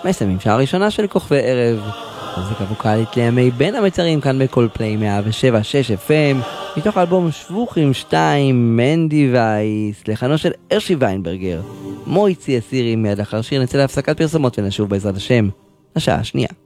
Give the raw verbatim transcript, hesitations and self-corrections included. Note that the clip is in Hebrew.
מסיימים שעה ראשונה של כוכבי ערב. מוזיקה ווקלית לימי בין המצרים כאן בכל פליי מאה ושבע שש אף אם, מתוך אלבום שבוכים שתיים, מנדי וייס, לחנו של הרשי ויינברגר. מויצי הסירי, מיד לאחר שיר נצא להפסקת פרסומות ונשוב בעזרת השם לשעה השנייה.